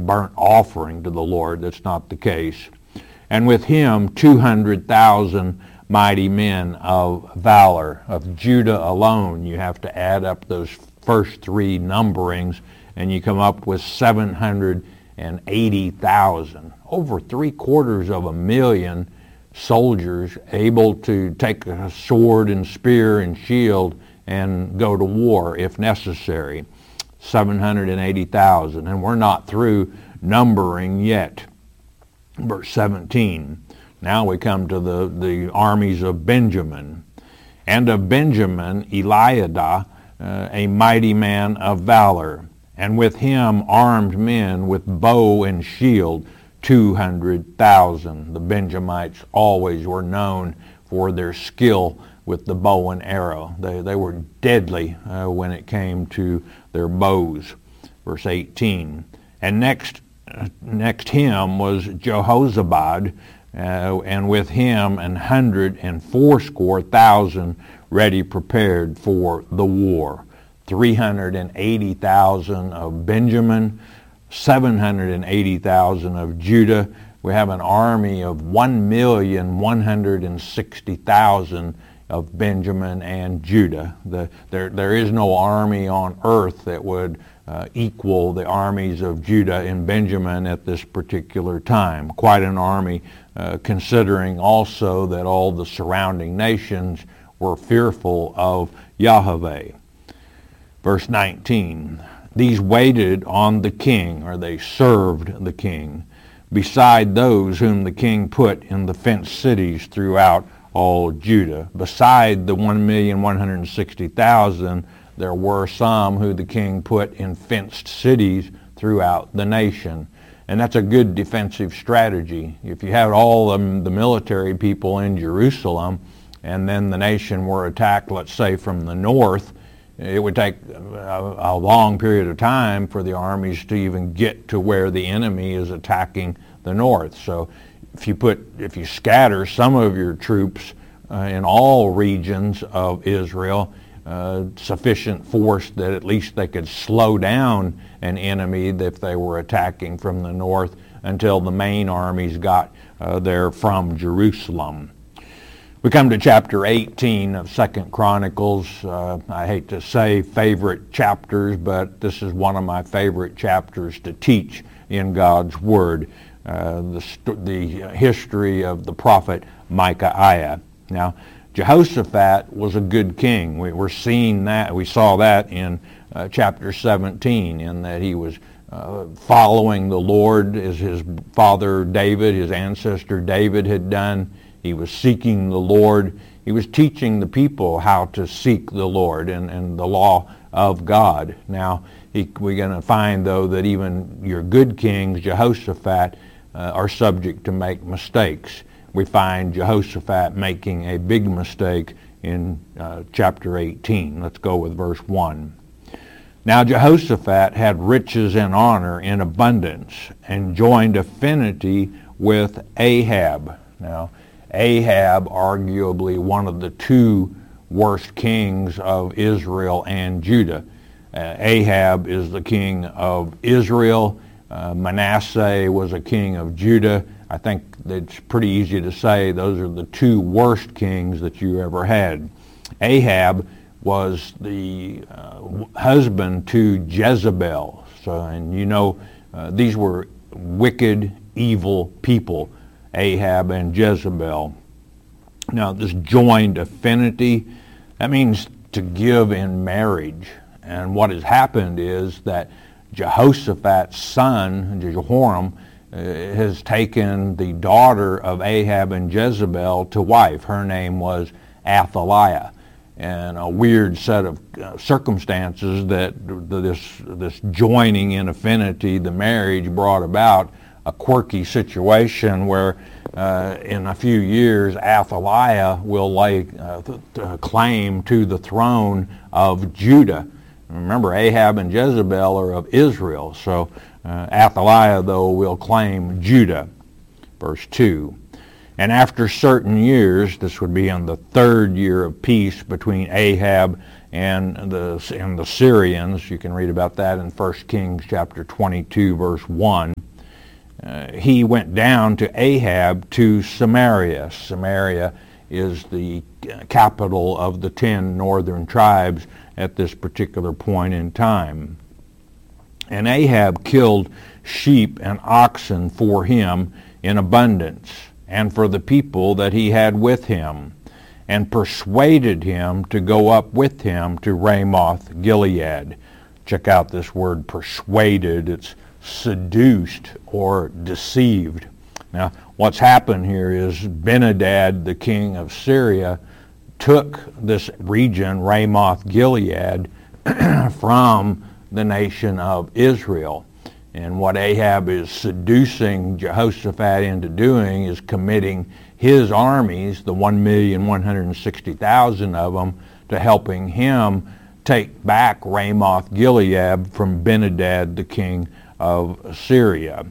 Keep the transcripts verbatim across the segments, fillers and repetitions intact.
burnt offering to the Lord. That's not the case. And with him two hundred thousand mighty men of valor. Of Judah alone, you have to add up those first three numberings, and you come up with seven hundred eighty thousand. Over three quarters of a million soldiers able to take a sword and spear and shield and go to war if necessary. seven hundred eighty thousand. And we're not through numbering yet. Verse seventeen. Now we come to the, the armies of Benjamin. And of Benjamin, Eliada, uh, a mighty man of valor, and with him armed men with bow and shield, two hundred thousand. The Benjamites always were known for their skill with the bow and arrow. They, they were deadly uh, when it came to their bows. Verse eighteen. And next, uh, next him was Jehozabad, Uh, and with him an hundred and fourscore thousand ready prepared for the war. Three hundred and eighty thousand of Benjamin, seven hundred and eighty thousand of Judah. We have an army of one million one hundred and sixty thousand of Benjamin and Judah. The, there, there is no army on earth that would uh, equal the armies of Judah and Benjamin at this particular time. Quite an army, uh, considering also that all the surrounding nations were fearful of Yahweh. Verse nineteen, these waited on the king, or they served the king, beside those whom the king put in the fenced cities throughout all Judah. Beside the one million one hundred sixty thousand, there were some who the king put in fenced cities throughout the nation. And that's a good defensive strategy. If you had all of the military people in Jerusalem, and then the nation were attacked, let's say, from the north, it would take a, a long period of time for the armies to even get to where the enemy is attacking the north. So if you put, if you scatter some of your troops uh, in all regions of Israel, uh, sufficient force that at least they could slow down an enemy if they were attacking from the north until the main armies got uh, there from Jerusalem. We come to chapter eighteen of Second Chronicles. Uh, I hate to say favorite chapters, but this is one of my favorite chapters to teach in God's Word. Uh, the, the history of the prophet Micaiah. Now, Jehoshaphat was a good king. We, we're seeing that. We saw that in uh, chapter seventeen, in that he was uh, following the Lord as his father David, his ancestor David had done. He was seeking the Lord. He was teaching the people how to seek the Lord and, and the law of God. Now, he, we're going to find, though, that even your good kings, Jehoshaphat, uh, are subject to make mistakes. We find Jehoshaphat making a big mistake in uh, chapter eighteen. Let's go with verse one. Now Jehoshaphat had riches and honor in abundance, and joined affinity with Ahab. Now, Ahab, arguably one of the two worst kings of Israel and Judah. Uh, Ahab is the king of Israel. Uh, Manasseh was a king of Judah. I think it's pretty easy to say those are the two worst kings that you ever had. Ahab was the uh, husband to Jezebel. So, and you know, uh, these were wicked, evil people, Ahab and Jezebel. Now, this joined affinity, that means to give in marriage. And what has happened is that Jehoshaphat's son, Jehoram, uh, has taken the daughter of Ahab and Jezebel to wife. Her name was Athaliah. And a weird set of uh, circumstances that this this joining in affinity, the marriage, brought about a quirky situation where uh, in a few years Athaliah will lay uh, th- th- claim to the throne of Judah. Remember, Ahab and Jezebel are of Israel, so uh, Athaliah, though, will claim Judah. Verse two. And after certain years, this would be in the third year of peace between Ahab and the, and the Syrians. You can read about that in First Kings chapter twenty-two, verse one. Uh, he went down to Ahab to Samaria. Samaria is the capital of the ten northern tribes at this particular point in time. And Ahab killed sheep and oxen for him in abundance, and for the people that he had with him, and persuaded him to go up with him to Ramoth Gilead. Check out this word persuaded. It's seduced or deceived. Now, what's happened here is Benhadad, the king of Syria, took this region, Ramoth Gilead, from the nation of Israel. And what Ahab is seducing Jehoshaphat into doing is committing his armies, the one million one hundred sixty thousand of them, to helping him take back Ramoth Gilead from Benhadad, the king of Syria.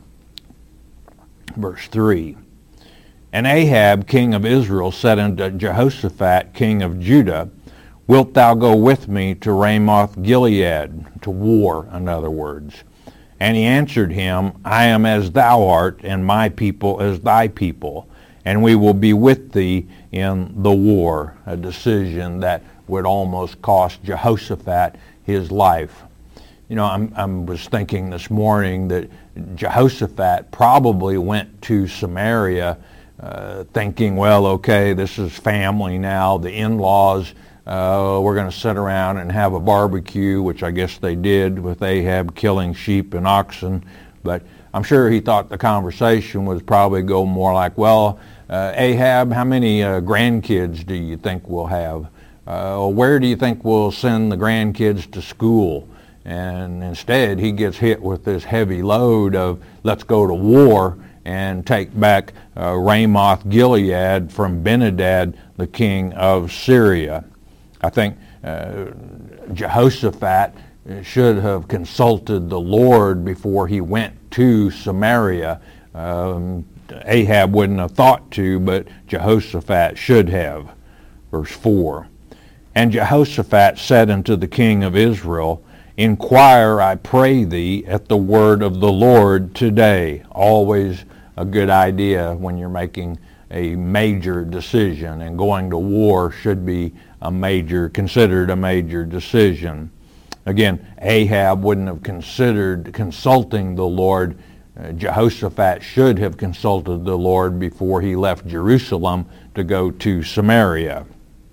Verse three. And Ahab, king of Israel, said unto Jehoshaphat, king of Judah, Wilt thou go with me to Ramoth Gilead, to war, in other words? And he answered him, I am as thou art, and my people as thy people, and we will be with thee in the war. A decision that would almost cost Jehoshaphat his life. You know, I'm, I was thinking this morning that Jehoshaphat probably went to Samaria uh, thinking, well, okay, this is family now, the in-laws, Uh, we're going to sit around and have a barbecue, which I guess they did with Ahab killing sheep and oxen. But I'm sure he thought the conversation would probably go more like, well, uh, Ahab, how many uh, grandkids do you think we'll have? Uh, where do you think we'll send the grandkids to school? And instead, he gets hit with this heavy load of, let's go to war and take back uh, Ramoth Gilead from Benhadad, the king of Syria. I think uh, Jehoshaphat should have consulted the Lord before he went to Samaria. Um, Ahab wouldn't have thought to, but Jehoshaphat should have. Verse four. And Jehoshaphat said unto the king of Israel, Inquire, I pray thee, at the word of the Lord today. Always a good idea when you're making a major decision, and going to war should be a major, considered a major decision. Again, Ahab wouldn't have considered consulting the Lord. Uh, Jehoshaphat should have consulted the Lord before he left Jerusalem to go to Samaria.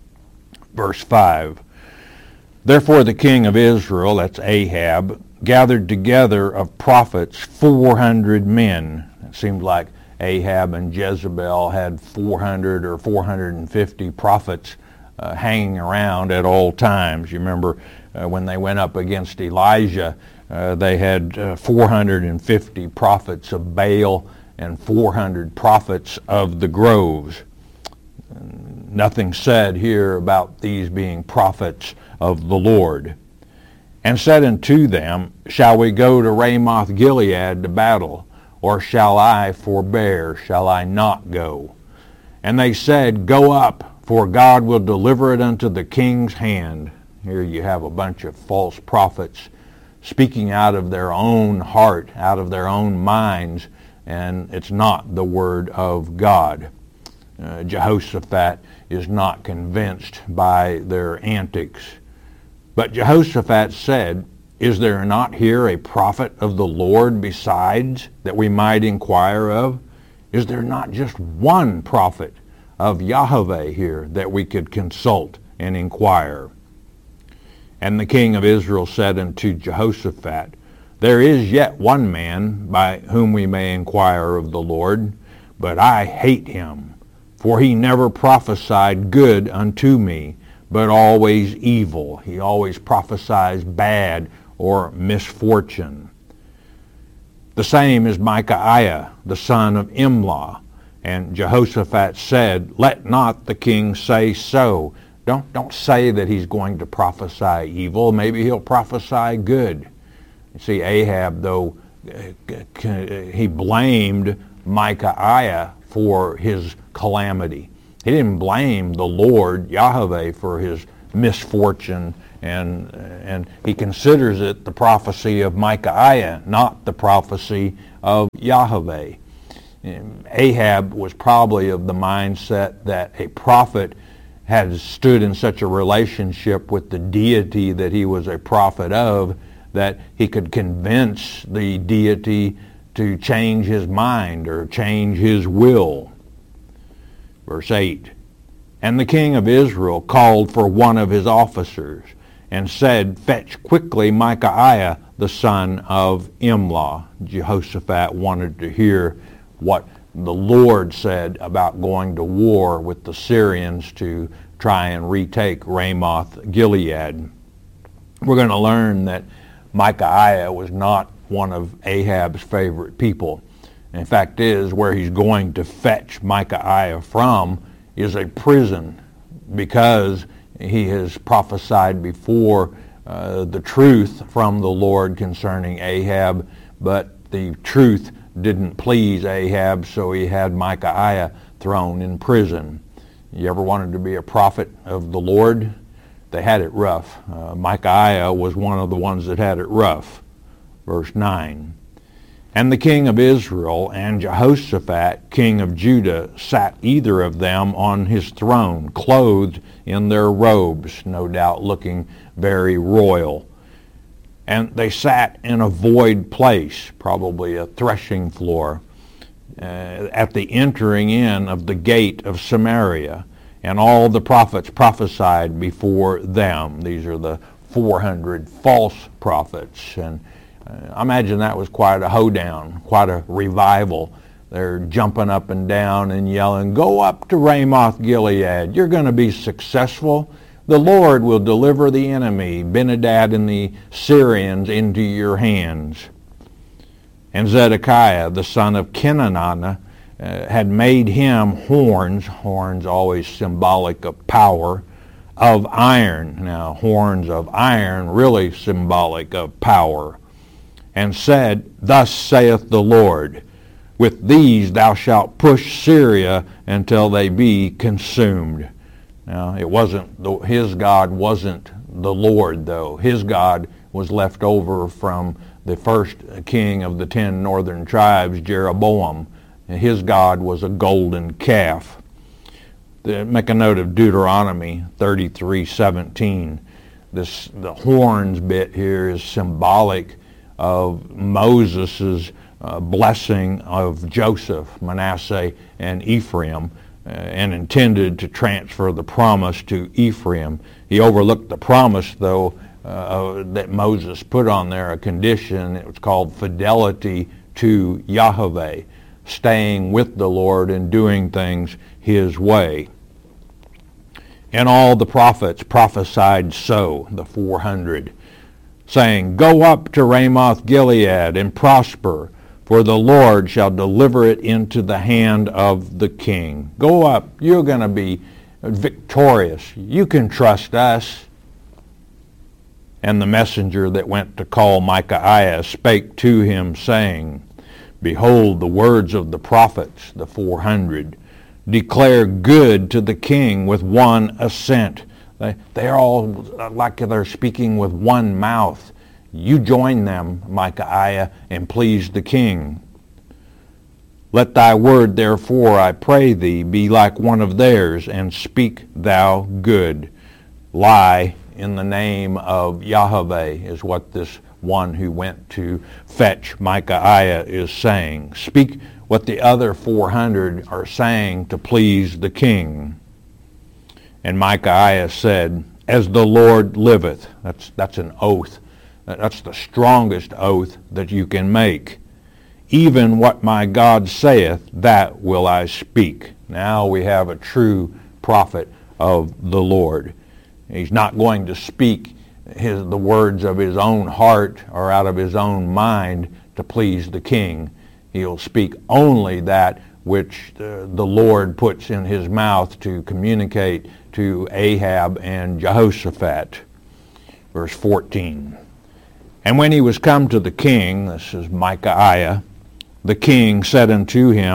Verse five. Therefore the king of Israel, that's Ahab, gathered together of prophets four hundred men. It seemed like Ahab and Jezebel had four hundred or four hundred fifty prophets uh, hanging around at all times. You remember uh, when they went up against Elijah, uh, they had uh, four hundred fifty prophets of Baal and four hundred prophets of the groves. Nothing said here about these being prophets of the Lord. And said unto them, Shall we go to Ramoth Gilead to battle? Or shall I forbear? Shall I not go? And they said, Go up, for God will deliver it unto the king's hand. Here you have a bunch of false prophets speaking out of their own heart, out of their own minds, and it's not the word of God. Uh, Jehoshaphat is not convinced by their antics. But Jehoshaphat said, Is there not here a prophet of the Lord besides, that we might inquire of? Is there not just one prophet of Yahweh here that we could consult and inquire? And the king of Israel said unto Jehoshaphat, There is yet one man by whom we may inquire of the Lord, but I hate him, for he never prophesied good unto me, but always evil. He always prophesies bad or misfortune. The same is Micaiah, the son of Imlah. And Jehoshaphat said, Let not the king say so. Don't, don't say that he's going to prophesy evil. Maybe he'll prophesy good. You see, Ahab, though, he blamed Micaiah for his calamity. He didn't blame the Lord, Yahweh, for his misfortune, and and he considers it the prophecy of Micaiah, not the prophecy of Yahweh. Ahab was probably of the mindset that a prophet had stood in such a relationship with the deity that he was a prophet of that he could convince the deity to change his mind or change his will. Verse eight, and the king of Israel called for one of his officers and said, fetch quickly Micaiah the son of Imlah. Jehoshaphat wanted to hear what the Lord said about going to war with the Syrians to try and retake Ramoth Gilead. We're going to learn that Micaiah was not one of Ahab's favorite people. In fact, is where he's going to fetch Micaiah from is a prison, because he has prophesied before uh, the truth from the Lord concerning Ahab, but the truth didn't please Ahab, so he had Micaiah thrown in prison. You ever wanted to be a prophet of the Lord? They had it rough. Uh, Micaiah was one of the ones that had it rough. Verse nine. And the king of Israel and Jehoshaphat, king of Judah, sat either of them on his throne, clothed in their robes, no doubt looking very royal. And they sat in a void place, probably a threshing floor, uh, at the entering in of the gate of Samaria. And all the prophets prophesied before them. These are the four hundred false prophets. And uh, I imagine that was quite a hoedown, quite a revival. They're jumping up and down and yelling, go up to Ramoth Gilead. You're going to be successful. The Lord will deliver the enemy, Ben-hadad and the Syrians, into your hands. And Zedekiah, the son of Kenaniah, uh, had made him horns, horns always symbolic of power, of iron. Now, horns of iron, really symbolic of power. And said, thus saith the Lord, with these thou shalt push Syria until they be consumed. Now, it wasn't, the, his God wasn't the Lord, though. His God was left over from the first king of the ten northern tribes, Jeroboam. And his God was a golden calf. The, make a note of Deuteronomy thirty-three seventeen. This, the horns bit here is symbolic of Moses' uh, blessing of Joseph, Manasseh, and Ephraim, uh, and intended to transfer the promise to Ephraim. He overlooked the promise, though, uh, that Moses put on there, a condition. It was called fidelity to Yahweh, staying with the Lord and doing things his way. And all the prophets prophesied so, the four hundred, saying, go up to Ramoth Gilead and prosper, for the Lord shall deliver it into the hand of the king. Go up, you're going to be victorious. You can trust us. And the messenger that went to call Micaiah spake to him, saying, behold, the words of the prophets, the four hundred, declare good to the king with one assent. They, they're all like they're speaking with one mouth. You join them, Micaiah, and please the king. Let thy word, therefore, I pray thee, be like one of theirs, and speak thou good. Lie in the name of Yahweh is what this one who went to fetch Micaiah is saying. Speak what the other four hundred are saying to please the king. And Micaiah said, as the Lord liveth. That's, that's an oath. That's the strongest oath that you can make. Even what my God saith, that will I speak. Now we have a true prophet of the Lord. He's not going to speak his, the words of his own heart or out of his own mind to please the king. He'll speak only that which uh, the Lord puts in his mouth to communicate to Ahab and Jehoshaphat. Verse fourteen. And when he was come to the king, this is Micaiah, the king said unto him,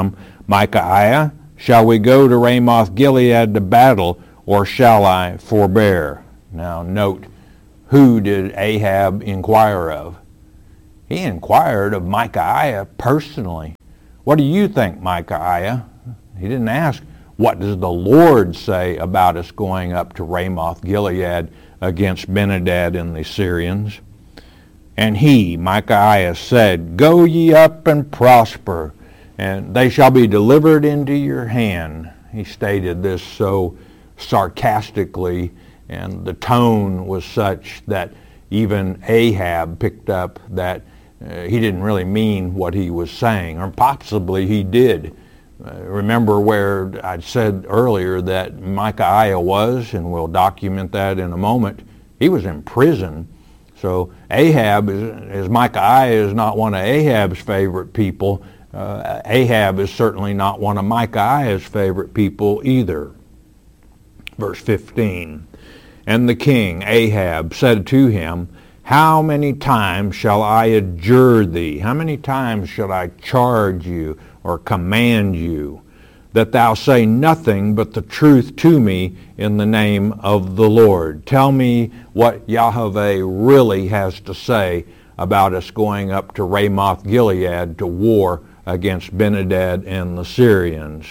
Micaiah, shall we go to Ramoth Gilead to battle, or shall I forbear? Now note, who did Ahab inquire of? He inquired of Micaiah personally. What do you think, Micaiah? He didn't ask, what does the Lord say about us going up to Ramoth Gilead against Ben-hadad and the Syrians? And he, Micaiah, said, Go ye up and prosper, and they shall be delivered into your hand. He stated this so sarcastically, and the tone was such that even Ahab picked up that uh, he didn't really mean what he was saying, or possibly he did. Uh, remember where I said earlier that Micaiah was, and we'll document that in a moment, he was in prison. So Ahab, is, as Micaiah is not one of Ahab's favorite people, uh, Ahab is certainly not one of Micaiah's favorite people either. Verse fifteen, And the king, Ahab, said to him, How many times shall I adjure thee? How many times shall I charge you or command you, that thou say nothing but the truth to me in the name of the Lord? Tell me what Yahweh really has to say about us going up to Ramoth Gilead to war against Ben-hadad and the Syrians.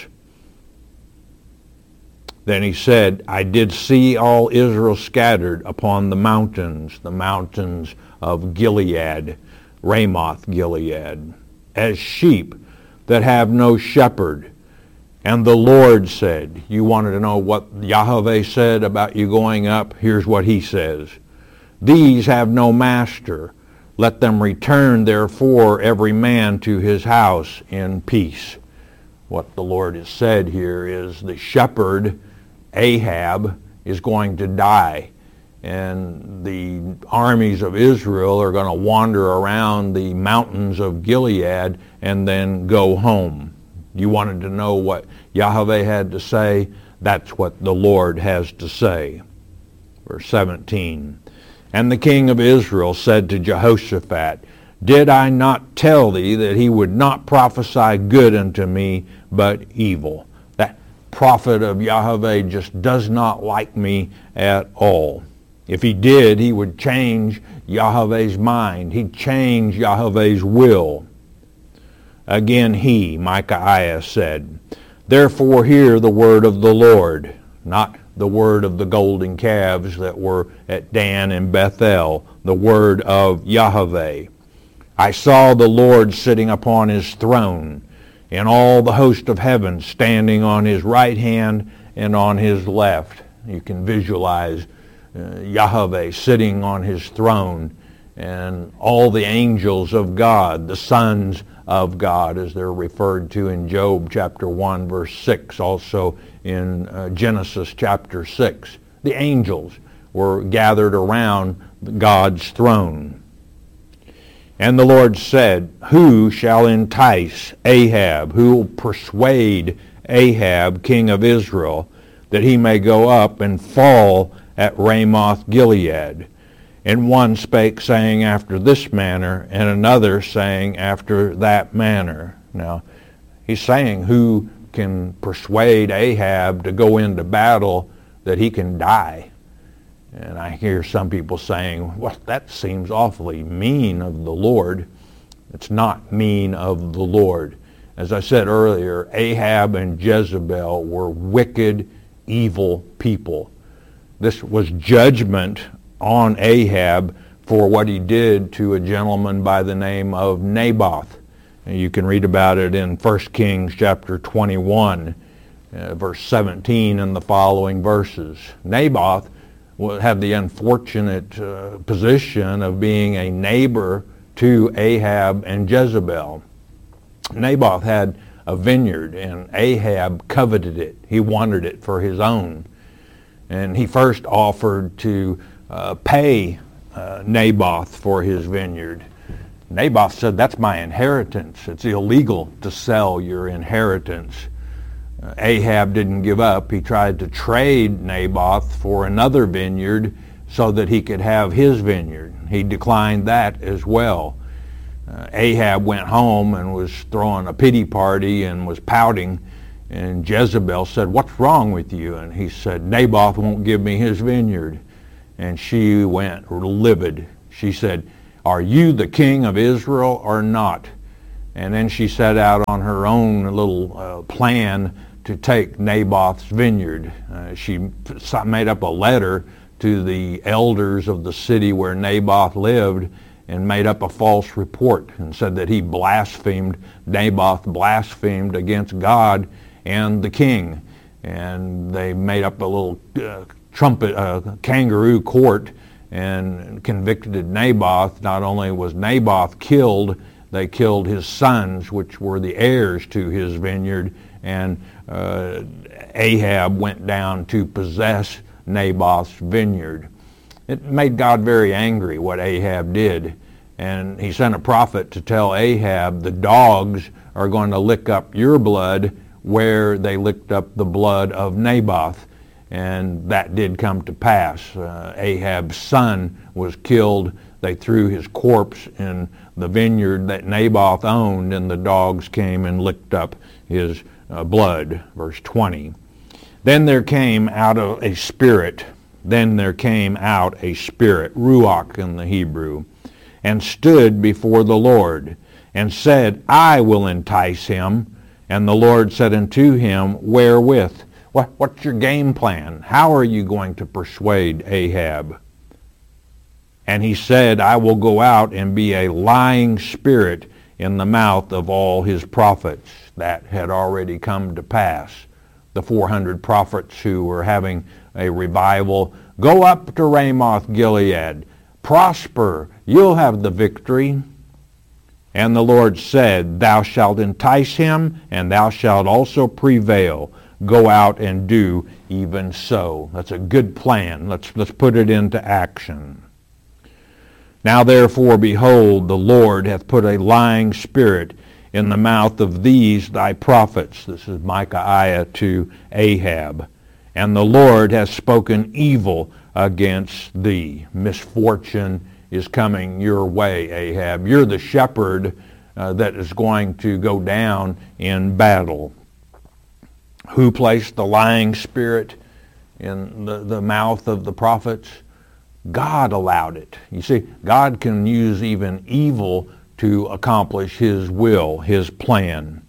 Then he said, I did see all Israel scattered upon the mountains, the mountains of Gilead, Ramoth Gilead, as sheep that have no shepherd. And the Lord said, you wanted to know what Yahweh said about you going up? Here's what he says. These have no master. Let them return, therefore, every man to his house in peace. What the Lord has said here is the shepherd, Ahab, is going to die. And the armies of Israel are going to wander around the mountains of Gilead and then go home. You wanted to know what Yahweh had to say? That's what the Lord has to say. Verse seventeen. And the king of Israel said to Jehoshaphat, Did I not tell thee that he would not prophesy good unto me, but evil? That prophet of Yahweh just does not like me at all. If he did, he would change Yahweh's mind. He'd change Yahweh's will. Again he, Micaiah, said, Therefore hear the word of the Lord, not the word of the golden calves that were at Dan and Bethel, the word of Yahweh. I saw the Lord sitting upon his throne, and all the host of heaven standing on his right hand and on his left. You can visualize uh, Yahweh sitting on his throne, and all the angels of God, the sons of God, as they're referred to in Job chapter one, verse six, also in uh, Genesis chapter six. The angels were gathered around God's throne. And the Lord said, Who shall entice Ahab? Who will persuade Ahab, king of Israel, that he may go up and fall at Ramoth Gilead? And one spake, saying, After this manner, and another saying, After that manner. Now, he's saying who can persuade Ahab to go into battle that he can die. And I hear some people saying, well, that seems awfully mean of the Lord. It's not mean of the Lord. As I said earlier, Ahab and Jezebel were wicked, evil people. This was judgment on Ahab for what he did to a gentleman by the name of Naboth. And you can read about it in First Kings chapter twenty-one, uh, verse seventeen and the following verses. Naboth had the unfortunate uh, position of being a neighbor to Ahab and Jezebel. Naboth had a vineyard, and Ahab coveted it. He wanted it for his own. And he first offered to uh, pay uh, Naboth for his vineyard. Naboth said, that's my inheritance. It's illegal to sell your inheritance. Uh, Ahab didn't give up. He tried to trade Naboth for another vineyard so that he could have his vineyard. He declined that as well. uh, Ahab went home and was throwing a pity party and was pouting, and Jezebel said, "What's wrong with you?" And he said, "Naboth won't give me his vineyard." And she went livid. She said, "Are you the king of Israel or not?" And then she set out on her own little uh, plan to take Naboth's vineyard. Uh, she made up a letter to the elders of the city where Naboth lived and made up a false report and said that he blasphemed, Naboth blasphemed against God and the king. And they made up a little uh, trumpet, uh, kangaroo court and convicted Naboth. Not only was Naboth killed, they killed his sons, which were the heirs to his vineyard, and uh, Ahab went down to possess Naboth's vineyard. It made God very angry what Ahab did, and he sent a prophet to tell Ahab, the dogs are going to lick up your blood where they licked up the blood of Naboth. And that did come to pass. Uh, Ahab's son was killed. They threw his corpse in the vineyard that Naboth owned, and the dogs came and licked up his uh, blood. Verse twenty. Then there came out of a spirit, then there came out a spirit, ruach in the Hebrew, and stood before the Lord, and said, I will entice him. And the Lord said unto him, wherewith? What, what's your game plan? How are you going to persuade Ahab? And he said, I will go out and be a lying spirit in the mouth of all his prophets. That had already come to pass. The four hundred prophets who were having a revival, go up to Ramoth Gilead, prosper, you'll have the victory. And the Lord said, thou shalt entice him, and thou shalt also prevail. Go out and do even so. That's a good plan. Let's, let's put it into action. Now therefore, behold, the Lord hath put a lying spirit in the mouth of these thy prophets. This is Micaiah to Ahab. And the Lord hath spoken evil against thee. Misfortune is coming your way, Ahab. You're the shepherd uh, that is going to go down in battle. Who placed the lying spirit in the, the mouth of the prophets? God allowed it. You see, God can use even evil to accomplish his will, his plan.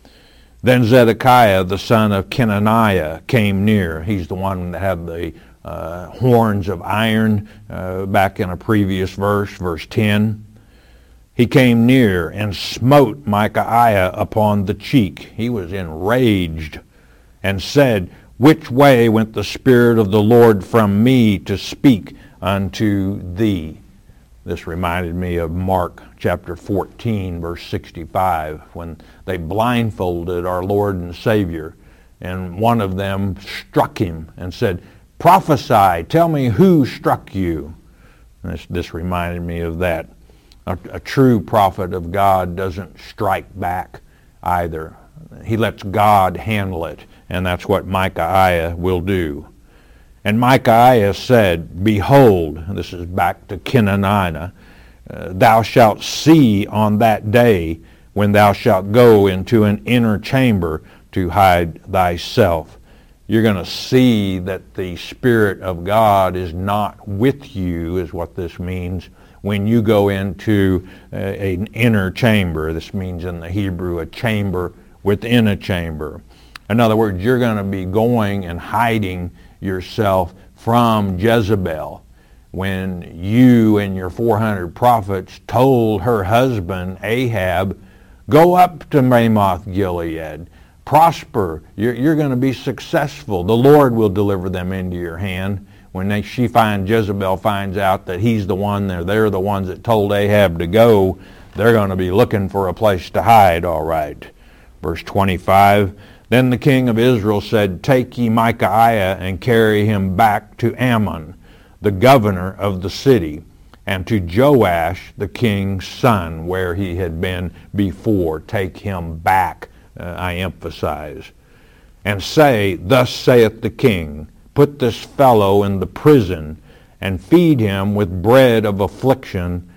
Then Zedekiah, the son of Kenaniah, came near. He's the one that had the uh, horns of iron uh, back in a previous verse, verse ten. He came near and smote Micaiah upon the cheek. He was enraged and said, which way went the Spirit of the Lord from me to speak unto thee? This reminded me of Mark chapter fourteen, verse sixty-five, when they blindfolded our Lord and Savior, and one of them struck him and said, prophesy, tell me who struck you. This, this reminded me of that. A, a true prophet of God doesn't strike back either. He lets God handle it, and that's what Micaiah will do. And Micaiah said, behold, and this is back to Kenaniah, uh, thou shalt see on that day when thou shalt go into an inner chamber to hide thyself. You're going to see that the Spirit of God is not with you, is what this means, when you go into uh, an inner chamber. This means in the Hebrew a chamber within a chamber. In other words, you're going to be going and hiding yourself from Jezebel. When you and your four hundred prophets told her husband Ahab, go up to Ramoth Gilead, prosper, you're, you're going to be successful. The Lord will deliver them into your hand. When they, she finds, Jezebel finds out that he's the one, they're, they're the ones that told Ahab to go, they're going to be looking for a place to hide, all right. Verse twenty-five, then the king of Israel said, take ye Micaiah and carry him back to Ammon, the governor of the city, and to Joash, the king's son, where he had been before. Take him back, uh, I emphasize. And say, thus saith the king, put this fellow in the prison, and feed him with bread of affliction,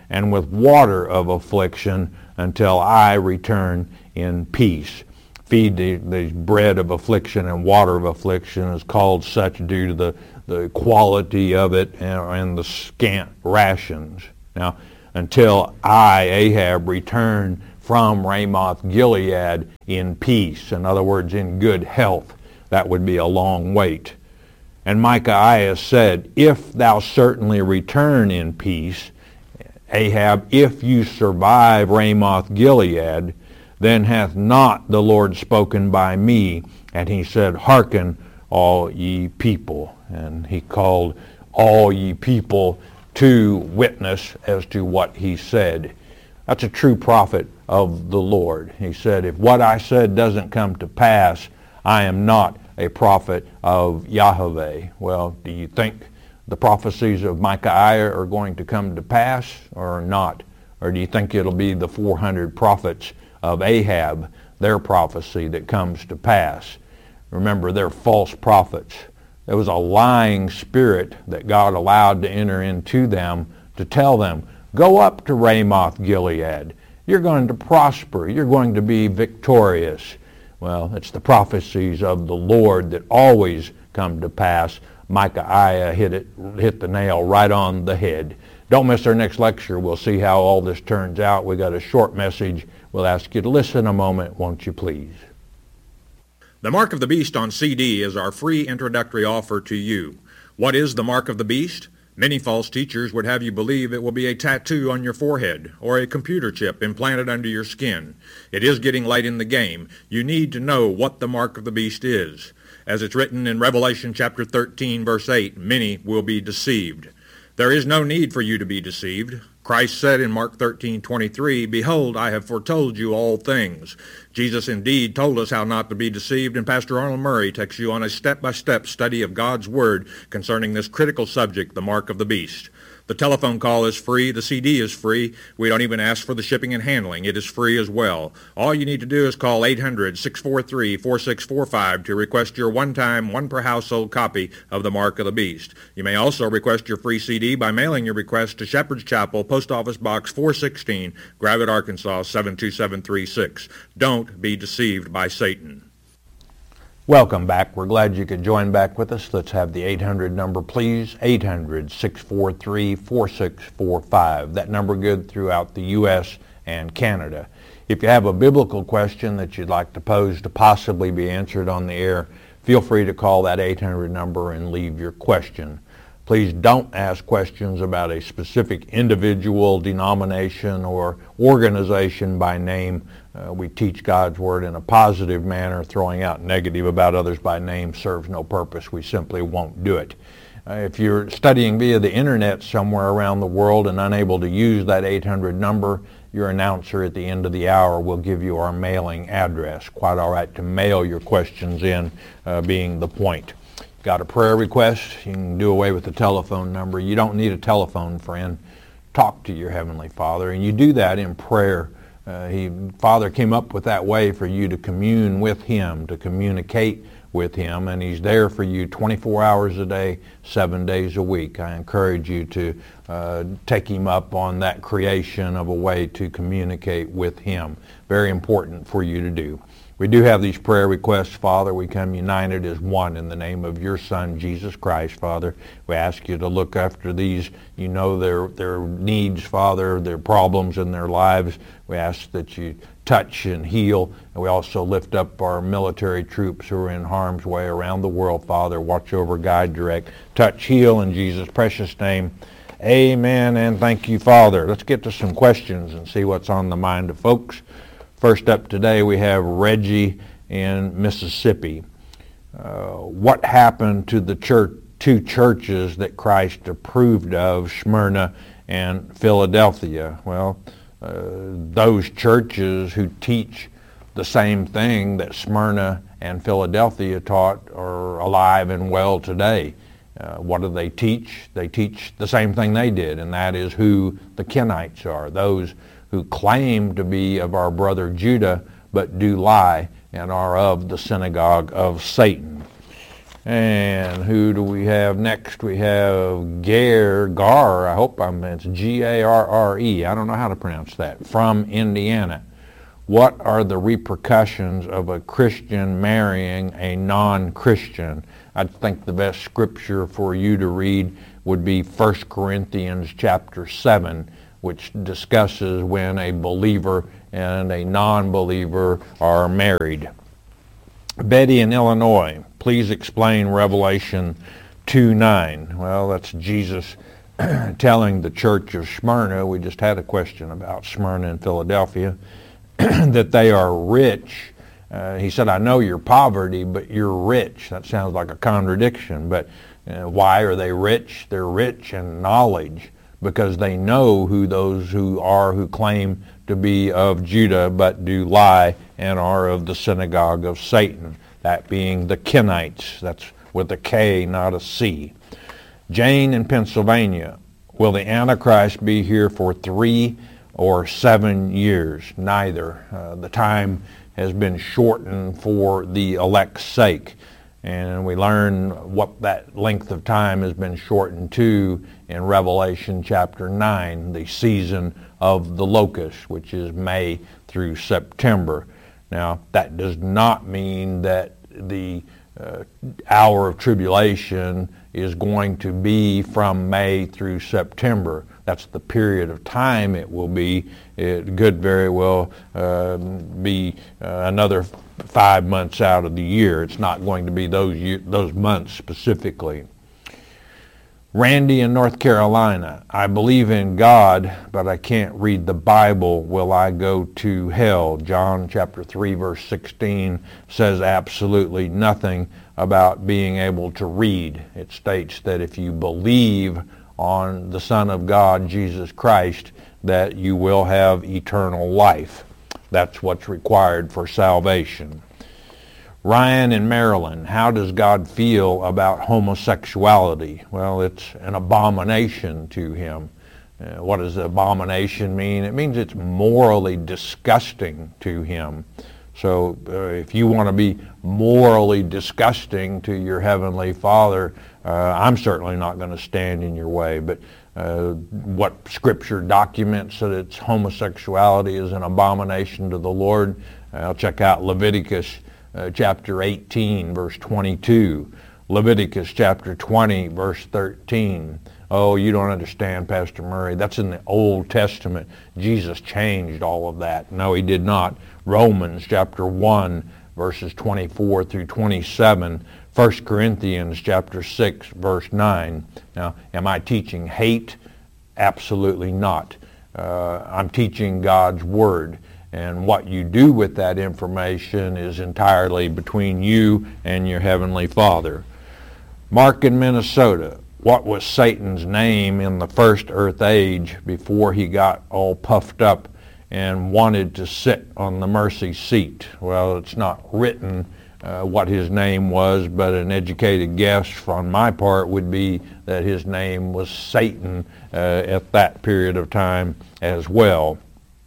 and with water of affliction until I return in peace. Feed the, the bread of affliction and water of affliction is called such due to the, the quality of it and, and the scant rations. Now, until I, Ahab, return from Ramoth Gilead in peace, in other words, in good health. That would be a long wait. And Micaiah said, if thou certainly return in peace, Ahab, if you survive Ramoth Gilead, then hath not the Lord spoken by me. And he said, hearken, all ye people. And he called all ye people to witness as to what he said. That's a true prophet of the Lord. He said, if what I said doesn't come to pass, I am not a prophet of Yahweh. Well, do you think the prophecies of Micaiah are going to come to pass or not? Or do you think it'll be the four hundred prophets of Ahab, their prophecy, that comes to pass? Remember, they're false prophets. There was a lying spirit that God allowed to enter into them to tell them, go up to Ramoth Gilead. You're going to prosper. You're going to be victorious. Well, it's the prophecies of the Lord that always come to pass. Micaiah hit it, hit the nail right on the head. Don't miss our next lecture. We'll see how all this turns out. We got a short message. We'll ask you to listen a moment, won't you please? The Mark of the Beast on C D is our free introductory offer to you. What is the Mark of the Beast? Many false teachers would have you believe it will be a tattoo on your forehead or a computer chip implanted under your skin. It is getting late in the game. You need to know what the Mark of the Beast is. As it's written in Revelation chapter thirteen, verse eight, many will be deceived. There is no need for you to be deceived. Christ said in Mark thirteen twenty-three, behold, I have foretold you all things. Jesus indeed told us how not to be deceived, and Pastor Arnold Murray takes you on a step-by-step study of God's Word concerning this critical subject, the Mark of the Beast. The telephone call is free. The C D is free. We don't even ask for the shipping and handling. It is free as well. All you need to do is call eight hundred, six four three, four six four five to request your one-time, one-per-household copy of the Mark of the Beast. You may also request your free C D by mailing your request to Shepherd's Chapel, Post Office Box four sixteen, Gravette, Arkansas, seven two seven three six. Don't be deceived by Satan. Welcome back. We're glad you could join back with us. Let's have the eight hundred number, please. eight hundred, six four three, four six four five. That number good throughout the U S and Canada. If you have a biblical question that you'd like to pose to possibly be answered on the air, feel free to call that eight hundred number and leave your question. Please don't ask questions about a specific individual, denomination, or organization by name. Uh, we teach God's Word in a positive manner. Throwing out negative about others by name serves no purpose. We simply won't do it. Uh, if you're studying via the internet somewhere around the world and unable to use that eight hundred number, your announcer at the end of the hour will give you our mailing address. Quite all right to mail your questions in, uh, being the point. Got a prayer request? You can do away with the telephone number. You don't need a telephone, friend. Talk to your Heavenly Father, and you do that in prayer. Uh, he, Father came up with that way for you to commune with Him, to communicate with Him, and He's there for you twenty-four hours a day, seven days a week. I encourage you to uh, take Him up on that creation of a way to communicate with Him. Very important for you to do. We do have these prayer requests, Father. We come united as one in the name of your Son, Jesus Christ, Father. We ask you to look after these. You know their their needs, Father, their problems in their lives. We ask that you touch and heal. And we also lift up our military troops who are in harm's way around the world, Father. Watch over, guide, direct, touch, heal in Jesus' precious name. Amen, and thank you, Father. Let's get to some questions and see what's on the mind of folks. First up today, we have Reggie in Mississippi. Uh, what happened to the church, two churches that Christ approved of, Smyrna and Philadelphia? Well, uh, those churches who teach the same thing that Smyrna and Philadelphia taught are alive and well today. Uh, what do they teach? They teach the same thing they did, and that is who the Kenites are, those who claim to be of our brother Judah, but do lie and are of the synagogue of Satan. And who do we have next? We have Gar, Gar, I hope I'm, it's G A R R E. I don't know how to pronounce that, from Indiana. What are the repercussions of a Christian marrying a non-Christian? I think the best scripture for you to read would be First Corinthians chapter seven, which discusses when a believer and a non-believer are married. Betty in Illinois, please explain Revelation two nine. Well, that's Jesus telling the church of Smyrna, we just had a question about Smyrna in Philadelphia, that they are rich. Uh, he said, I know your poverty, but you're rich. That sounds like a contradiction, but uh, why are they rich? They're rich in knowledge because they know who those who are who claim to be of Judah but do lie and are of the synagogue of Satan, that being the Kenites. That's with a K, not a C. Jane in Pennsylvania, will the Antichrist be here for three or seven years? Neither. Uh, the time has been shortened for the elect's sake. And we learn what that length of time has been shortened to in Revelation chapter nine, the season of the locust, which is May through September. Now, that does not mean that the uh, hour of tribulation is going to be from May through September. That's the period of time it will be. It could very well uh, be uh, another five months out of the year. It's not going to be those year, those months specifically. Randy in North Carolina, I believe in God, but I can't read the Bible. Will I go to hell? John chapter three, verse sixteen says absolutely nothing about being able to read. It states that if you believe on the Son of God, Jesus Christ, that you will have eternal life. That's what's required for salvation. Ryan in Maryland, how does God feel about homosexuality? Well, it's an abomination to him. Uh, what does abomination mean? It means it's morally disgusting to him. So uh, if you want to be morally disgusting to your Heavenly Father, uh, I'm certainly not going to stand in your way. But uh, what Scripture documents that it's homosexuality is an abomination to the Lord, I'll check out Leviticus uh, chapter eighteen, verse twenty-two. Leviticus chapter twenty, verse thirteen. Oh, you don't understand, Pastor Murray. That's in the Old Testament. Jesus changed all of that. No, he did not. Romans chapter one, verses twenty-four through twenty-seven. First Corinthians chapter six, verse nine. Now, am I teaching hate? Absolutely not. Uh, I'm teaching God's Word. And what you do with that information is entirely between you and your Heavenly Father. Mark in Minnesota, what was Satan's name in the first earth age before he got all puffed up and wanted to sit on the mercy seat? Well, it's not written uh, what his name was, but an educated guess on my part would be that his name was Satan uh, at that period of time as well.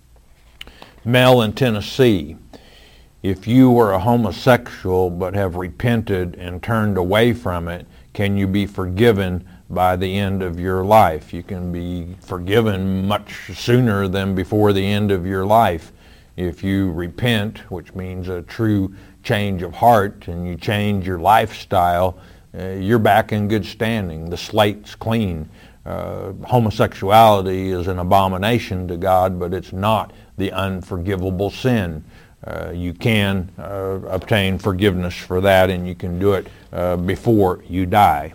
Mel in Tennessee, if you were a homosexual but have repented and turned away from it, can you be forgiven by the end of your life? You can be forgiven much sooner than before the end of your life. If you repent, which means a true change of heart, and you change your lifestyle, uh, you're back in good standing. The slate's clean. Uh, homosexuality is an abomination to God, but it's not the unforgivable sin. Uh, you can uh, obtain forgiveness for that, and you can do it uh, before you die.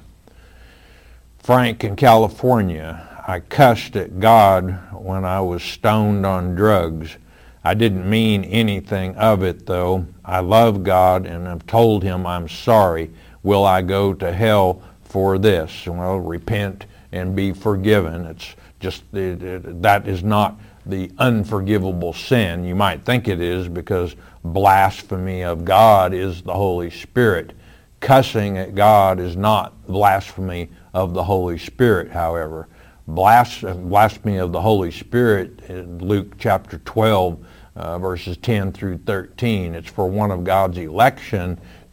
Frank in California, I cussed at God when I was stoned on drugs. I didn't mean anything of it, though. I love God and have told him I'm sorry. Will I go to hell for this? Well, repent and be forgiven. It's just it, it, that is not the unforgivable sin. You might think it is because blasphemy of God is the Holy Spirit. Cussing at God is not blasphemy of the Holy Spirit, however. Blasphemy of the Holy Spirit in Luke chapter twelve, uh, verses ten through thirteen. It's for one of God's election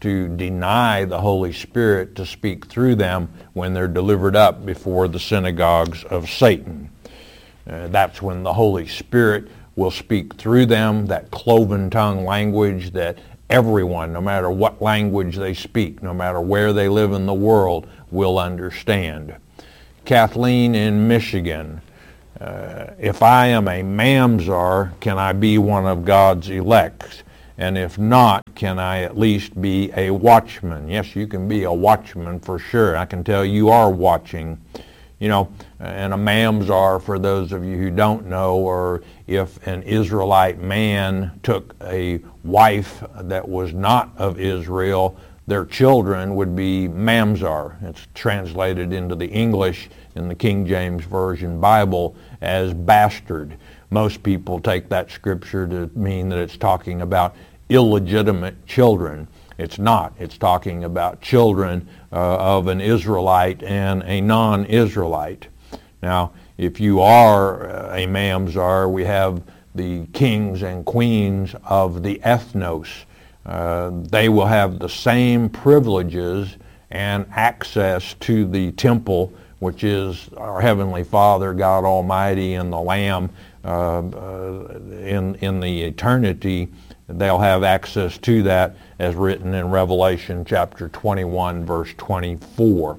to deny the Holy Spirit to speak through them when they're delivered up before the synagogues of Satan. Uh, that's when the Holy Spirit will speak through them, that cloven tongue language that everyone, no matter what language they speak, no matter where they live in the world, will understand. Kathleen in Michigan, uh, if I am a mamzer, can I be one of God's elect? And if not, can I at least be a watchman? Yes, you can be a watchman for sure. I can tell you are watching. You know, and a mamzer, for those of you who don't know, or if an Israelite man took a wife that was not of Israel, their children would be mamzer. It's translated into the English in the King James Version Bible as bastard. Most people take that scripture to mean that it's talking about illegitimate children. It's not. It's talking about children uh, of an Israelite and a non-Israelite. Now, if you are uh, a mamzer, we have the kings and queens of the ethnos. Uh, they will have the same privileges and access to the temple, which is our Heavenly Father, God Almighty, and the Lamb uh, uh, in, in the eternity. They'll have access to that as written in Revelation chapter twenty-one, verse twenty-four.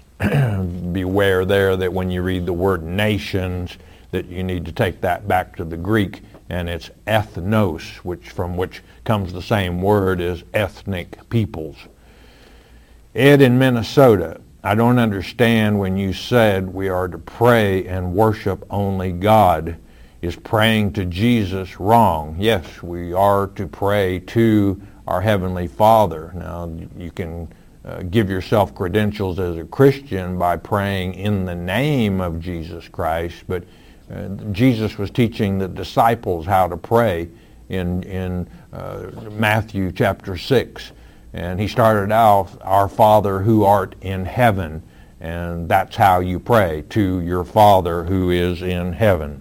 Beware there that when you read the word nations, that you need to take that back to the Greek, and it's ethnos, which from which comes the same word as ethnic peoples. Ed in Minnesota, I don't understand when you said we are to pray and worship only God. Is praying to Jesus wrong? Yes, we are to pray to our Heavenly Father. Now, you can uh, give yourself credentials as a Christian by praying in the name of Jesus Christ, but uh, Jesus was teaching the disciples how to pray in, in uh, Matthew chapter six. And he started out, our Father who art in heaven, and that's how you pray, to your Father who is in heaven.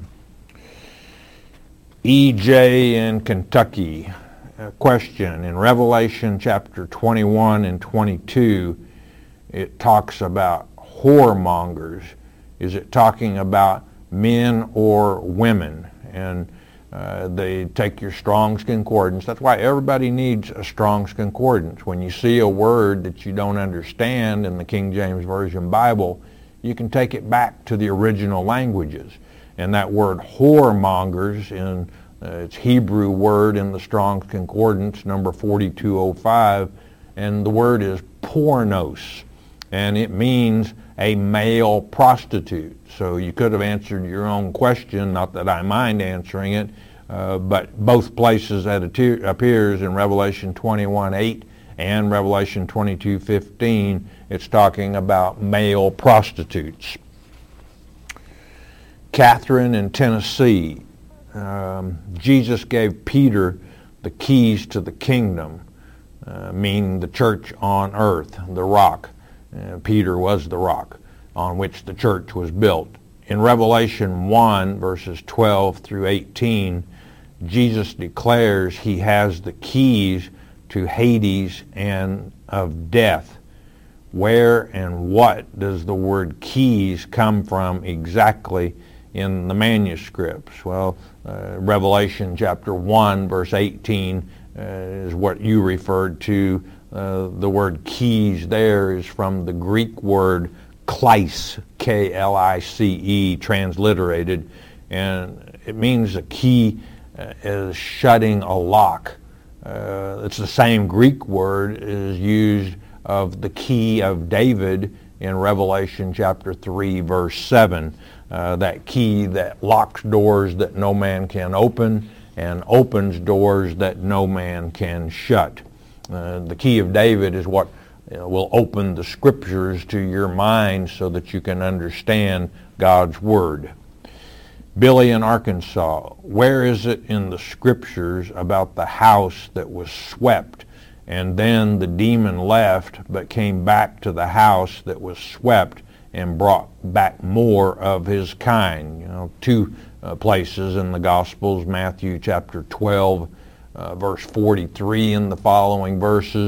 E J in Kentucky, a question. In Revelation chapter twenty-one and twenty-two, it talks about whoremongers. Is it talking about men or women? And uh, they take your Strong's Concordance. That's why everybody needs a Strong's Concordance. When you see a word that you don't understand in the King James Version Bible, you can take it back to the original languages. And that word whoremongers, in uh, its Hebrew word in the Strong's Concordance, number forty-two oh five, and the word is pornos, and it means a male prostitute. So you could have answered your own question, not that I mind answering it, uh, but both places that it appears in Revelation twenty-one eight and Revelation twenty-two fifteen, it's talking about male prostitutes. Catherine in Tennessee, um, Jesus gave Peter the keys to the kingdom, uh, meaning the church on earth, the rock. Uh, Peter was the rock on which the church was built. In Revelation one, verses twelve through eighteen, Jesus declares he has the keys to Hades and of death. Where and what does the word keys come from exactly in the manuscripts? Well, uh, Revelation chapter one, verse eighteen uh, is what you referred to. Uh, the word keys there is from the Greek word klice, K L I C E, transliterated, and it means a key uh, is shutting a lock. Uh, it's the same Greek word is used of the key of David in Revelation chapter three, verse seven. Uh, that key that locks doors that no man can open and opens doors that no man can shut. Uh, the key of David is what you know, will open the scriptures to your mind so that you can understand God's word. Billy in Arkansas, where is it in the scriptures about the house that was swept and then the demon left but came back to the house that was swept and brought back more of his kind? You know, two uh, places in the Gospels, Matthew chapter twelve, uh, verse forty-three and the following verses,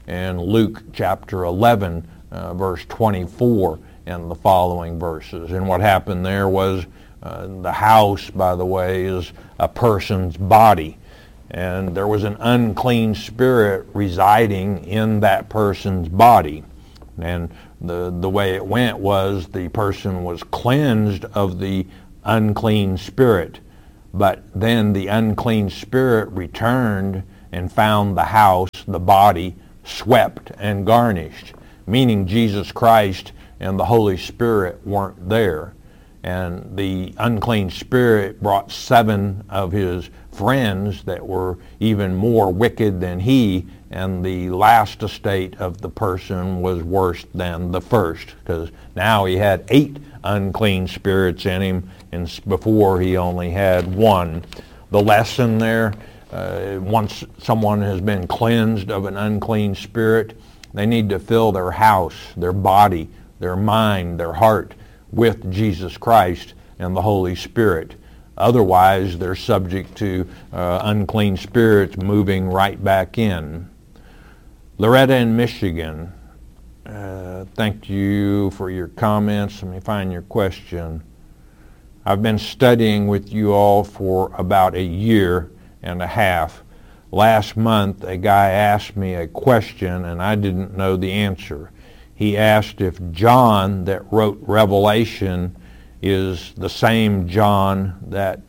and Luke chapter eleven, uh, verse twenty-four, and the following verses. And what happened there was uh, the house, by the way, is a person's body. And there was an unclean spirit residing in that person's body. And the, the way it went was the person was cleansed of the unclean spirit. But then the unclean spirit returned and found the house, the body, swept and garnished, meaning Jesus Christ and the Holy Spirit weren't there. And the unclean spirit brought seven of his friends that were even more wicked than he, and the last estate of the person was worse than the first, because now he had eight unclean spirits in him, and before he only had one. The lesson there, uh, once someone has been cleansed of an unclean spirit, they need to fill their house, their body, their mind, their heart with Jesus Christ and the Holy Spirit. Otherwise, they're subject to uh, unclean spirits moving right back in. Loretta in Michigan, uh, thank you for your comments. Let me find your question. I've been studying with you all for about a year and a half. Last month, a guy asked me a question, and I didn't know the answer. He asked if John that wrote Revelation is the same John that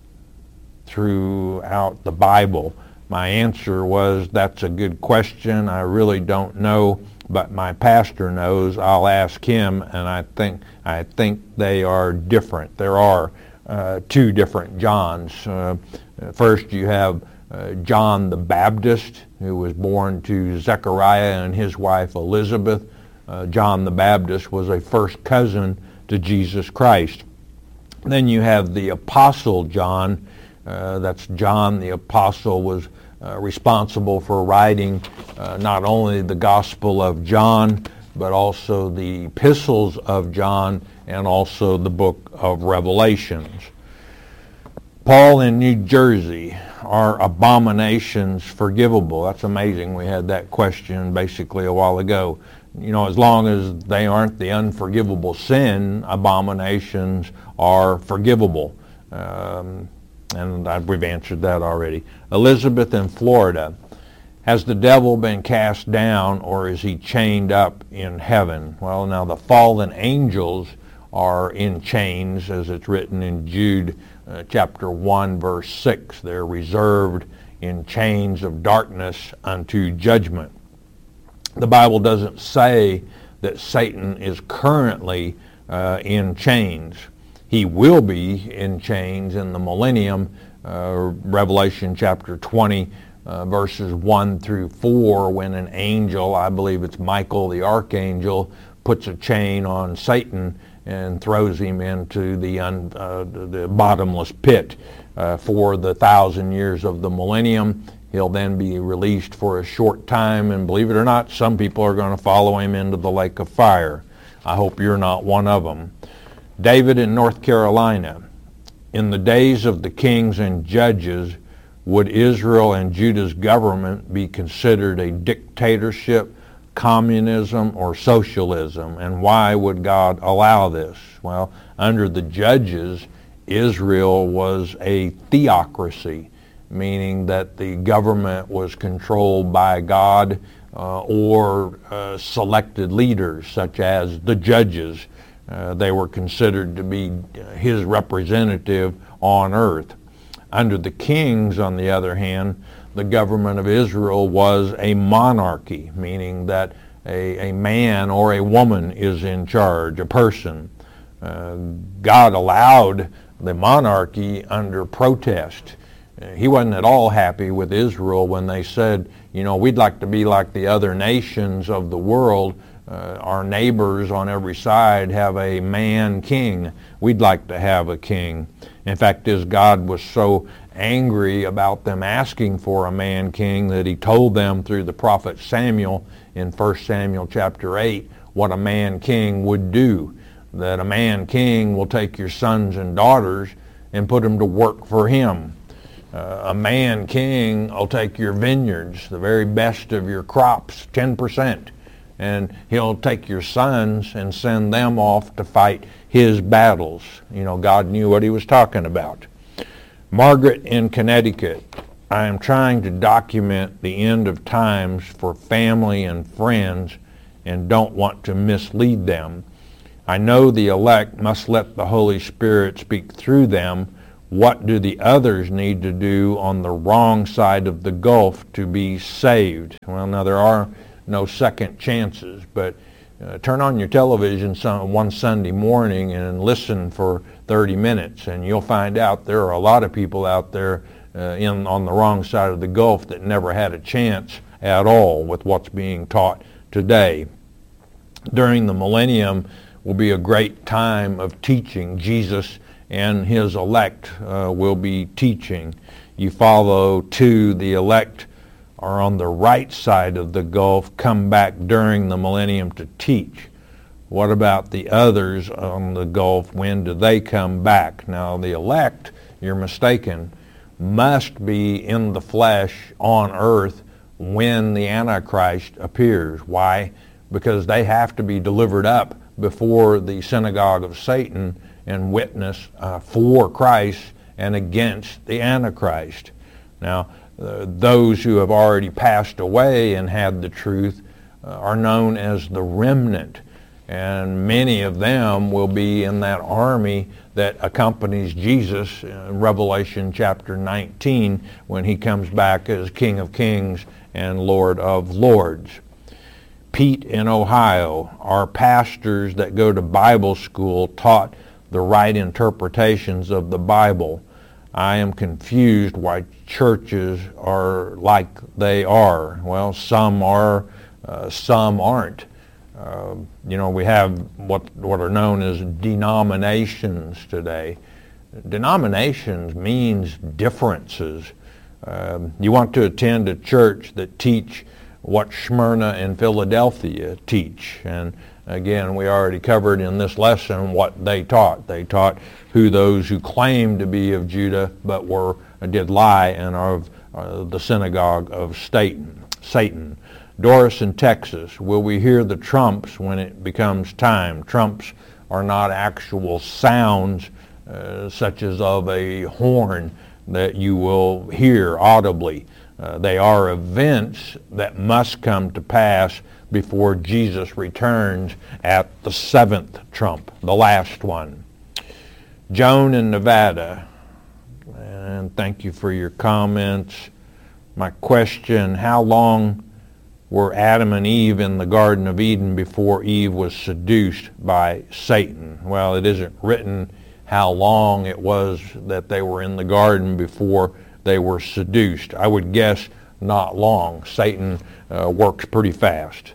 throughout the Bible. My answer was, that's a good question. I really don't know, but my pastor knows. I'll ask him, and I think I think they are different. There are uh, two different Johns. Uh, first, you have uh, John the Baptist, who was born to Zechariah and his wife Elizabeth. Uh, John the Baptist was a first cousin to Jesus Christ. Then you have the Apostle John. Uh, that's John the Apostle was uh, responsible for writing uh, not only the Gospel of John, but also the epistles of John and also the book of Revelations. Paul in New Jersey, are abominations forgivable? That's amazing. We had that question basically a while ago. You know, as long as they aren't the unforgivable sin, abominations are forgivable. Um, and I, we've answered that already. Elizabeth in Florida, has the devil been cast down or is he chained up in heaven? Well, now the fallen angels are in chains, as it's written in Jude uh, chapter one, verse six. They're reserved in chains of darkness unto judgment. The Bible doesn't say that Satan is currently uh, in chains. He will be in chains in the millennium. Uh, Revelation chapter twenty, uh, verses one through four, when an angel, I believe it's Michael the archangel, puts a chain on Satan and throws him into the, un, uh, the bottomless pit uh, for the thousand years of the millennium. He'll then be released for a short time, and believe it or not, some people are going to follow him into the lake of fire. I hope you're not one of them. David in North Carolina, in the days of the kings and judges, would Israel and Judah's government be considered a dictatorship, communism, or socialism? And why would God allow this? Well, under the judges, Israel was a theocracy, meaning that the government was controlled by God uh, or uh, selected leaders, such as the judges. Uh, they were considered to be his representative on earth. Under the kings, on the other hand, the government of Israel was a monarchy, meaning that a, a man or a woman is in charge, a person. Uh, God allowed the monarchy under protest. He wasn't at all happy with Israel when they said, you know, we'd like to be like the other nations of the world. Uh, our neighbors on every side have a man king. We'd like to have a king. In fact, his God was so angry about them asking for a man king that he told them through the prophet Samuel in First Samuel chapter eight what a man king would do. That a man king will take your sons and daughters and put them to work for him. Uh, a man king will take your vineyards, the very best of your crops, ten percent. And he'll take your sons and send them off to fight his battles. You know, God knew what he was talking about. Margaret in Connecticut, I am trying to document the end of times for family and friends and don't want to mislead them. I know the elect must let the Holy Spirit speak through them. What do the others need to do on the wrong side of the gulf to be saved? Well, now there are no second chances, but uh, turn on your television some, one Sunday morning and listen for thirty minutes, and you'll find out there are a lot of people out there uh, in on the wrong side of the gulf that never had a chance at all with what's being taught today. During the millennium will be a great time of teaching. Jesus and his elect uh, will be teaching. You follow to the elect are on the right side of the gulf, come back during the millennium to teach. What about the others on the gulf? When do they come back? Now, the elect, you're mistaken, must be in the flesh on earth when the Antichrist appears. Why? Because they have to be delivered up before the synagogue of Satan and witness uh, for Christ and against the Antichrist. Now, uh, those who have already passed away and had the truth uh, are known as the remnant. And many of them will be in that army that accompanies Jesus in Revelation chapter nineteen when he comes back as King of Kings and Lord of Lords. Pete in Ohio, our pastors that go to Bible school taught the right interpretations of the Bible. I am confused why churches are like they are. Well, some are, uh, some aren't. Uh, you know, we have what what are known as denominations today. Denominations means differences. Um, you want to attend a church that teach what Smyrna and Philadelphia teach. And again, we already covered in this lesson what they taught. They taught who those who claimed to be of Judah but were did lie and are of uh, the synagogue of Satan. Satan. Doris in Texas, will we hear the trumps when it becomes time? Trumps are not actual sounds uh, such as of a horn that you will hear audibly. Uh, they are events that must come to pass before Jesus returns at the seventh trump, the last one. Joan in Nevada, and thank you for your comments. My question, how long were Adam and Eve in the Garden of Eden before Eve was seduced by Satan? Well, it isn't written how long it was that they were in the garden before they were seduced. I would guess not long. Satan uh, works pretty fast.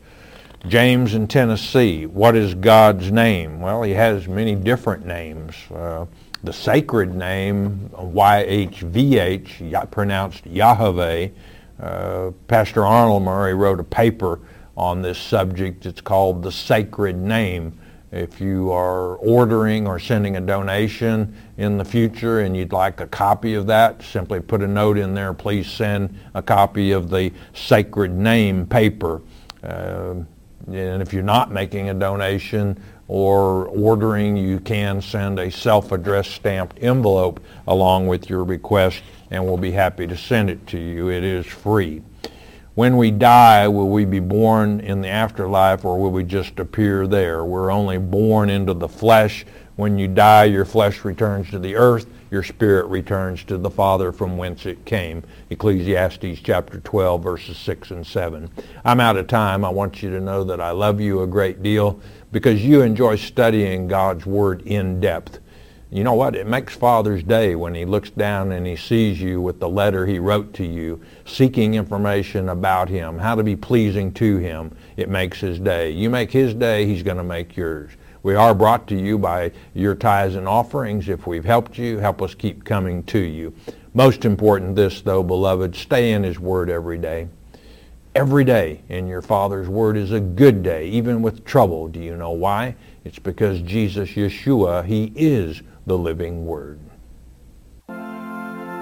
James in Tennessee, what is God's name? Well, he has many different names. Uh, the sacred name, Y H V H, pronounced Yahweh. Uh, Pastor Arnold Murray wrote a paper on this subject. It's called The Sacred Name. If you are ordering or sending a donation in the future and you'd like a copy of that, simply put a note in there, please send a copy of the Sacred Name paper. Uh, and if you're not making a donation or ordering, you can send a self-addressed stamped envelope along with your request, and we'll be happy to send it to you. It is free. When we die, will we be born in the afterlife, or will we just appear there? We're only born into the flesh. When you die, your flesh returns to the earth. Your spirit returns to the Father from whence it came. Ecclesiastes chapter twelve, verses six and seven. I'm out of time. I want you to know that I love you a great deal because you enjoy studying God's Word in depth. You know what? It makes Father's Day when he looks down and he sees you with the letter he wrote to you, seeking information about him, how to be pleasing to him. It makes his day. You make his day, he's going to make yours. We are brought to you by your tithes and offerings. If we've helped you, help us keep coming to you. Most important this, though, beloved, stay in his Word every day. Every day in your Father's Word is a good day, even with trouble. Do you know why? It's because Jesus, Yeshua, he is the living Word.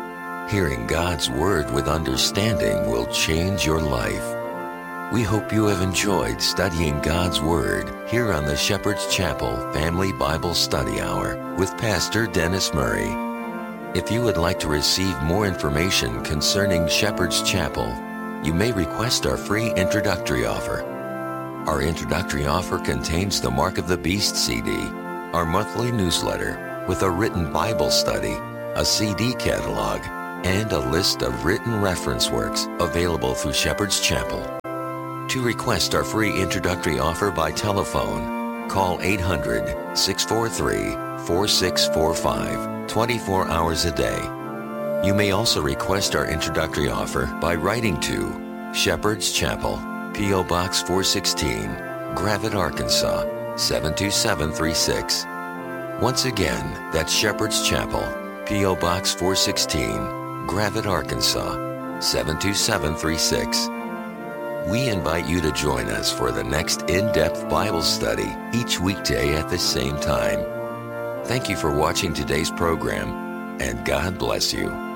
Hearing God's Word with understanding will change your life. We hope you have enjoyed studying God's Word here on the Shepherd's Chapel Family Bible Study Hour with Pastor Dennis Murray. If you would like to receive more information concerning Shepherd's Chapel, you may request our free introductory offer. Our introductory offer contains the Mark of the Beast C D, our monthly newsletter with a written Bible study, a C D catalog, and a list of written reference works available through Shepherd's Chapel. To request our free introductory offer by telephone, call eight hundred, six four three, four six four five twenty-four hours a day. You may also request our introductory offer by writing to Shepherd's Chapel, P O Box four sixteen, Gravette, Arkansas, seven two seven three six. Once again, that's Shepherd's Chapel, P O Box four sixteen, Gravette, Arkansas, seven two seven three six. We invite you to join us for the next in-depth Bible study each weekday at the same time. Thank you for watching today's program, and God bless you.